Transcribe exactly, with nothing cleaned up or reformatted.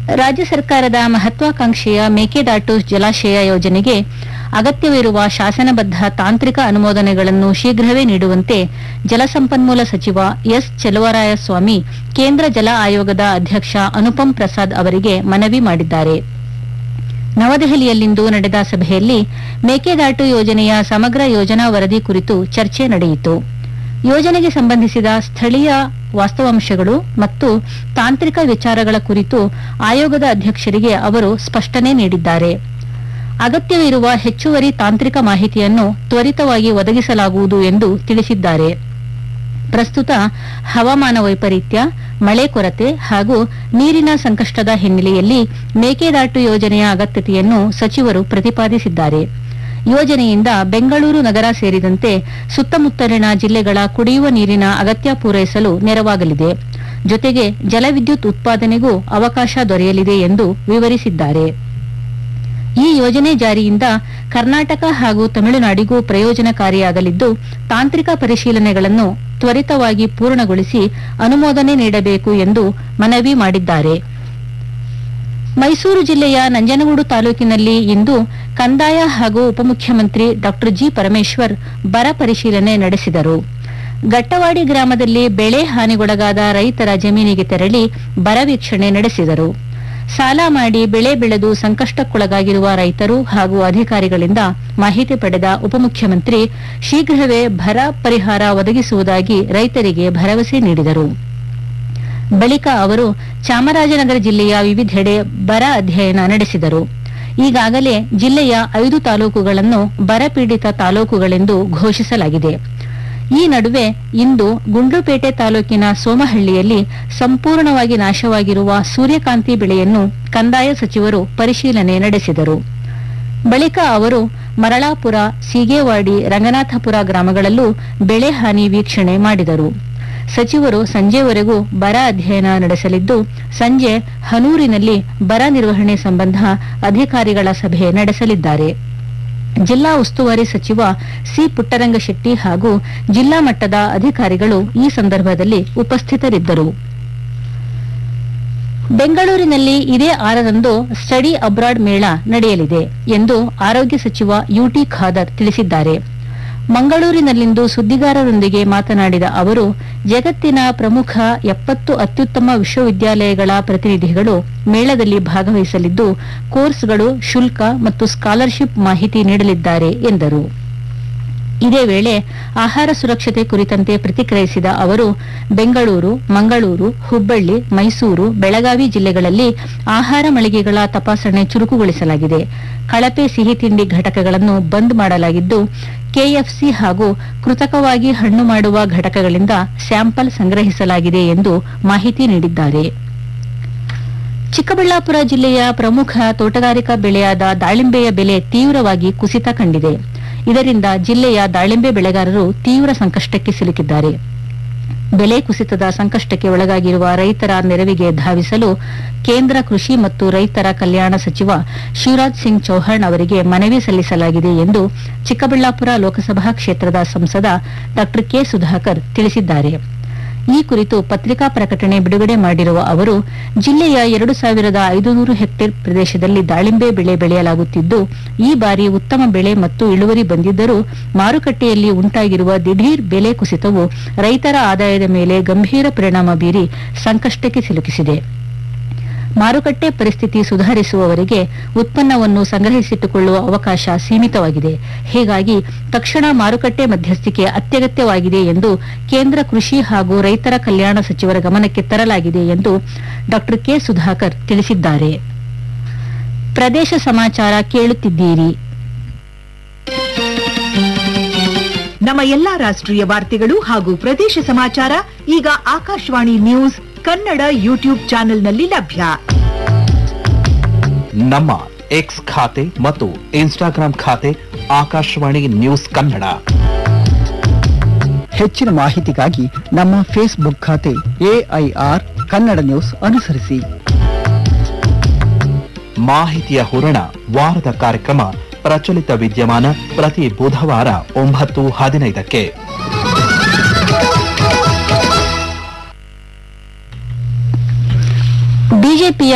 ರಾಜ್ಯ ಸರ್ಕಾರದ ಮಹತ್ವಾಕಾಂಕ್ಷೆಯ ಮೇಕೆದಾಟು ಜಲಾಶಯ ಯೋಜನೆಗೆ ಅಗತ್ಯವಿರುವ ಶಾಸನಬದ್ಧ ತಾಂತ್ರಿಕ ಅನುಮೋದನೆಗಳನ್ನು ಶೀಘ್ರವೇ ನೀಡುವಂತೆ ಜಲಸಂಪನ್ಮೂಲ ಸಚಿವ ಎಸ್ ಚೆಲುವರಾಯಸ್ವಾಮಿ ಕೇಂದ್ರ ಜಲ ಆಯೋಗದ ಅಧ್ಯಕ್ಷ ಅನುಪಮ್ ಪ್ರಸಾದ್ ಅವರಿಗೆ ಮನವಿ ಮಾಡಿದ್ದಾರೆ. ನವದೆಹಲಿಯಲ್ಲಿಂದು ನಡೆದ ಸಭೆಯಲ್ಲಿ ಮೇಕೆದಾಟು ಯೋಜನೆಯ ಸಮಗ್ರ ಯೋಜನಾ ವರದಿ ಕುರಿತು ಚರ್ಚೆ ನಡೆಯಿತು. ಯೋಜನೆಗೆ ಸಂಬಂಧಿಸಿದ ಸ್ಥಳೀಯ ವಾಸ್ತವಾಂಶಗಳು ಮತ್ತು ತಾಂತ್ರಿಕ ವಿಚಾರಗಳ ಕುರಿತು ಆಯೋಗದ ಅಧ್ಯಕ್ಷರಿಗೆ ಅವರು ಸ್ಪಷ್ಟನೆ ನೀಡಿದ್ದಾರೆ. ಅಗತ್ಯವಿರುವ ಹೆಚ್ಚುವರಿ ತಾಂತ್ರಿಕ ಮಾಹಿತಿಯನ್ನು ತ್ವರಿತವಾಗಿ ಒದಗಿಸಲಾಗುವುದು ಎಂದು ತಿಳಿಸಿದ್ದಾರೆ. ಪ್ರಸ್ತುತ ಹವಾಮಾನ ವೈಪರೀತ್ಯ, ಮಳೆ ಕೊರತೆ ಹಾಗೂ ನೀರಿನ ಸಂಕಷ್ಟದ ಹಿನ್ನೆಲೆಯಲ್ಲಿ ಮೇಕೆದಾಟು ಯೋಜನೆಯ ಅಗತ್ಯತೆಯನ್ನು ಸಚಿವರು ಪ್ರತಿಪಾದಿಸಿದ್ದಾರೆ. ಯೋಜನೆಯಿಂದ ಬೆಂಗಳೂರು ನಗರ ಸೇರಿದಂತೆ ಸುತ್ತಮುತ್ತಲಿನ ಜಿಲ್ಲೆಗಳ ಕುಡಿಯುವ ನೀರಿನ ಅಗತ್ಯ ಪೂರೈಸಲು ನೆರವಾಗಲಿದೆ. ಜೊತೆಗೆ ಜಲವಿದ್ಯುತ್ ಉತ್ಪಾದನೆಗೂ ಅವಕಾಶ ದೊರೆಯಲಿದೆ ಎಂದು ವಿವರಿಸಿದ್ದಾರೆ. ಈ ಯೋಜನೆ ಜಾರಿಯಿಂದ ಕರ್ನಾಟಕ ಹಾಗೂ ತಮಿಳುನಾಡಿಗೂ ಪ್ರಯೋಜನಕಾರಿಯಾಗಲಿದ್ದು, ತಾಂತ್ರಿಕ ಪರಿಶೀಲನೆಗಳನ್ನು ತ್ವರಿತವಾಗಿ ಪೂರ್ಣಗೊಳಿಸಿ ಅನುಮೋದನೆ ನೀಡಬೇಕು ಎಂದು ಮನವಿ ಮಾಡಿದ್ದಾರೆ. ಮೈಸೂರು ಜಿಲ್ಲೆಯ ನಂಜನಗೂಡು ತಾಲೂಕಿನಲ್ಲಿ ಇಂದು ಕಂದಾಯ ಹಾಗೂ ಉಪಮುಖ್ಯಮಂತ್ರಿ ಡಾ ಜಿ ಪರಮೇಶ್ವರ್ ಬರ ಪರಿಶೀಲನೆ ನಡೆಸಿದರು. ಗಟ್ಟವಾಡಿ ಗ್ರಾಮದಲ್ಲಿ ಬೆಳೆ ಹಾನಿಗೊಳಗಾದ ರೈತರ ಜಮೀನಿಗೆ ತೆರಳಿ ಬರ ವೀಕ್ಷಣೆ ನಡೆಸಿದರು. ಸಾಲ ಮಾಡಿ ಬೆಳೆ ಬೆಳೆದು ಸಂಕಷ್ಟಕ್ಕೊಳಗಾಗಿರುವ ರೈತರು ಹಾಗೂ ಅಧಿಕಾರಿಗಳಿಂದ ಮಾಹಿತಿ ಪಡೆದ ಉಪಮುಖ್ಯಮಂತ್ರಿ ಶೀಘ್ರವೇ ಬರ ಪರಿಹಾರ ಒದಗಿಸುವುದಾಗಿ ರೈತರಿಗೆ ಭರವಸೆ ನೀಡಿದರು. ಬಳಿಕ ಅವರು ಚಾಮರಾಜನಗರ ಜಿಲ್ಲೆಯ ವಿವಿಧೆಡೆ ಬರ ಅಧ್ಯಯನ ನಡೆಸಿದರು. ಈಗಾಗಲೇ ಜಿಲ್ಲೆಯ ಐದು ತಾಲೂಕುಗಳನ್ನು ಬರಪೀಡಿತ ತಾಲೂಕುಗಳೆಂದು ಘೋಷಿಸಲಾಗಿದೆ. ಈ ನಡುವೆ ಇಂದು ಗುಂಡ್ಲುಪೇಟೆ ತಾಲೂಕಿನ ಸೋಮಹಳ್ಳಿಯಲ್ಲಿ ಸಂಪೂರ್ಣವಾಗಿ ನಾಶವಾಗಿರುವ ಸೂರ್ಯಕಾಂತಿ ಬೆಳೆಯನ್ನು ಕಂದಾಯ ಸಚಿವರು ಪರಿಶೀಲನೆ ನಡೆಸಿದರು. ಬಳಿಕ ಅವರು ಮರಳಾಪುರ, ಸೀಗೇವಾಡಿ, ರಂಗನಾಥಪುರ ಗ್ರಾಮಗಳಲ್ಲೂ ಬೆಳೆ ಹಾನಿ ವೀಕ್ಷಣೆ ಮಾಡಿದರು. ಸಚಿವರು ಸಂಜೆವರೆಗೂ ಬರ ಅಧ್ಯಯನ ನಡೆಸಲಿದ್ದು, ಸಂಜೆ ಹನೂರಿನಲ್ಲಿ ಬರ ನಿರ್ವಹಣೆ ಸಂಬಂಧ ಅಧಿಕಾರಿಗಳ ಸಭೆ ನಡೆಸಲಿದ್ದಾರೆ. ಜಿಲ್ಲಾ ಉಸ್ತುವಾರಿ ಸಚಿವ ಸಿ ಪುಟ್ಟರಂಗಶೆಟ್ಟಿ ಹಾಗೂ ಜಿಲ್ಲಾ ಮಟ್ಟದ ಅಧಿಕಾರಿಗಳು ಈ ಸಂದರ್ಭದಲ್ಲಿ ಉಪಸ್ಥಿತರಿದ್ದರು. ಬೆಂಗಳೂರಿನಲ್ಲಿ ಇದೇ ಆರರಂದು ಸ್ಟಡಿ ಅಬ್ರಾಡ್ ಮೇಳ ನಡೆಯಲಿದೆ ಎಂದು ಆರೋಗ್ಯ ಸಚಿವ ಯುಟಿ ಖಾದರ್ ತಿಳಿಸಿದ್ದಾರೆ. ಮಂಗಳೂರಿನಲ್ಲಿಂದು ಸುದ್ದಿಗಾರರೊಂದಿಗೆ ಮಾತನಾಡಿದ ಅವರು, ಜಗತ್ತಿನ ಪ್ರಮುಖ ಎಪ್ಪತ್ತು ಅತ್ಯುತ್ತಮ ವಿಶ್ವವಿದ್ಯಾಲಯಗಳ ಪ್ರತಿನಿಧಿಗಳು ಮೇಳದಲ್ಲಿ ಭಾಗವಹಿಸಲಿದ್ದು, ಕೋರ್ಸ್ಗಳು, ಶುಲ್ಕ ಮತ್ತು ಸ್ಕಾಲರ್ಶಿಪ್ ಮಾಹಿತಿ ನೀಡಲಿದ್ದಾರೆ ಎಂದರು. ಇದೇ ವೇಳೆ ಆಹಾರ ಸುರಕ್ಷತೆ ಕುರಿತಂತೆ ಪ್ರತಿಕ್ರಿಯಿಸಿದ ಅವರು, ಬೆಂಗಳೂರು, ಮಂಗಳೂರು, ಹುಬ್ಬಳ್ಳಿ, ಮೈಸೂರು, ಬೆಳಗಾವಿ ಜಿಲ್ಲೆಗಳಲ್ಲಿ ಆಹಾರ ಮಳಿಗೆಗಳ ತಪಾಸಣೆ ಚುರುಕುಗೊಳಿಸಲಾಗಿದೆ. ಕಳಪೆ ಸಿಹಿ ತಿಂಡಿ ಘಟಕಗಳನ್ನು ಬಂದ್ ಮಾಡಲಾಗಿದ್ದು, ಕೆಎಫ್ಸಿ ಹಾಗೂ ಕೃತಕವಾಗಿ ಹಣ್ಣು ಮಾಡುವ ಘಟಕಗಳಿಂದ ಸ್ಯಾಂಪಲ್ ಸಂಗ್ರಹಿಸಲಾಗಿದೆ ಎಂದು ಮಾಹಿತಿ ನೀಡಿದ್ದಾರೆ. ಚಿಕ್ಕಬಳ್ಳಾಪುರ ಜಿಲ್ಲೆಯ ಪ್ರಮುಖ ತೋಟಗಾರಿಕಾ ಬೆಳೆಯಾದ ದಾಳಿಂಬೆಯ ಬೆಲೆ ತೀವ್ರವಾಗಿ ಕುಸಿತ ಕಂಡಿದೆ. ಇದರಿಂದ ಜಿಲ್ಲೆಯ ದಾಳಿಂಬೆ ಬೆಳೆಗಾರರು ತೀವ್ರ ಸಂಕಷ್ಟಕ್ಕೆ ಸಿಲುಕಿದ್ದಾರೆ. ಬೆಲೆ ಕುಸಿತದ ಸಂಕಷ್ಟಕ್ಕೆ ಒಳಗಾಗಿರುವ ರೈತರ ನೆರವಿಗೆ ಧಾವಿಸಲು ಕೇಂದ್ರ ಕೃಷಿ ಮತ್ತು ರೈತರ ಕಲ್ಯಾಣ ಸಚಿವ ಶಿವರಾಜ್ ಸಿಂಗ್ ಚೌಹಾಣ್ ಅವರಿಗೆ ಮನವಿ ಸಲ್ಲಿಸಲಾಗಿದೆ ಎಂದು ಚಿಕ್ಕಬಳ್ಳಾಪುರ ಲೋಕಸಭಾ ಕ್ಷೇತ್ರದ ಸಂಸದ ಡಾ ಕೆ ಸುಧಾಕರ್ ತಿಳಿಸಿದ್ದಾರೆ. ಈ ಕುರಿತು ಪತ್ರಿಕಾ ಪ್ರಕಟಣೆ ಬಿಡುಗಡೆ ಮಾಡಿರುವ ಅವರು, ಜಿಲ್ಲೆಯ ಎರಡು ಸಾವಿರದ ಐದುನೂರು ಹೆಕ್ಟೇರ್ ಪ್ರದೇಶದಲ್ಲಿ ದಾಳಿಂಬೆ ಬೆಳೆ ಬೆಳೆಯಲಾಗುತ್ತಿದ್ದು, ಈ ಬಾರಿ ಉತ್ತಮ ಬೆಳೆ ಮತ್ತು ಇಳುವರಿ ಬಂದಿದ್ದರೂ ಮಾರುಕಟ್ಟೆಯಲ್ಲಿ ಉಂಟಾಗಿರುವ ದಿಢೀರ್ ಬೆಲೆ ಕುಸಿತವು ರೈತರ ಆದಾಯದ ಮೇಲೆ ಗಂಭೀರ ಪರಿಣಾಮ ಬೀರಿ ಸಂಕಷ್ಟಕ್ಕೆ ಸಿಲುಕಿಸಿದೆ. ಮಾರುಕಟ್ಟೆ ಪರಿಸ್ಥಿತಿ ಸುಧಾರಿಸುವವರೆಗೆ ಉತ್ಪನ್ನವನ್ನು ಸಂಗ್ರಹಿಸಿಟ್ಟುಕೊಳ್ಳುವ ಅವಕಾಶ ಸೀಮಿತವಾಗಿದೆ. ಹೀಗಾಗಿ ತಕ್ಷಣ ಮಾರುಕಟ್ಟೆ ಮಧ್ಯಸ್ಥಿಕೆ ಅತ್ಯಗತ್ಯವಾಗಿದೆ ಎಂದು ಕೇಂದ್ರ ಕೃಷಿ ಹಾಗೂ ರೈತರ ಕಲ್ಯಾಣ ಸಚಿವರ ಗಮನಕ್ಕೆ ತರಲಾಗಿದೆ ಎಂದು ಡಾ ಕೆ ಸುಧಾಕರ್ ತಿಳಿಸಿದ್ದಾರೆ. ಪ್ರದೇಶ ಸಮಾಚಾರ ಕೇಳುತ್ತಿದ್ದೀರಿ. ನಮ್ಮ ಎಲ್ಲಾ ರಾಷ್ಟ್ರೀಯ ವಾರ್ತೆಗಳು ಹಾಗೂ ಪ್ರದೇಶ ಸಮಾಚಾರ ಈಗ ಆಕಾಶವಾಣಿ ನ್ಯೂಸ್ ಕನ್ನಡ ಯೂಟ್ಯೂಬ್ ಚಾನೆಲ್ನಲ್ಲಿ ಲಭ್ಯ. ನಮ್ಮ ಎಕ್ಸ್ ಖಾತೆ ಮತ್ತು ಇನ್ಸ್ಟಾಗ್ರಾಂ ಖಾತೆ ಆಕಾಶವಾಣಿ ನ್ಯೂಸ್ ಕನ್ನಡ. ಹೆಚ್ಚಿನ ಮಾಹಿತಿಗಾಗಿ ನಮ್ಮ ಫೇಸ್ಬುಕ್ ಖಾತೆ ಎಐಆರ್ ಕನ್ನಡ ನ್ಯೂಸ್ ಅನುಸರಿಸಿ. ಮಾಹಿತಿಯ ಹೂರಣ ವಾರದ ಕಾರ್ಯಕ್ರಮ ಪ್ರಚಲಿತ ವಿದ್ಯಮಾನ ಪ್ರತಿ ಬುಧವಾರ ಒಂಬತ್ತು ಹದಿನೈದಕ್ಕೆ. ಬಿಜೆಪಿಯ